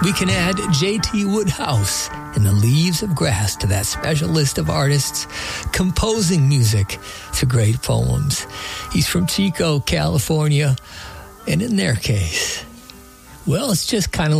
We can add J.T. Woodhouse and the Leaves of Grass to that special list of artists composing music to great poems. He's from Chico, California, and in their case, well, it's just kind of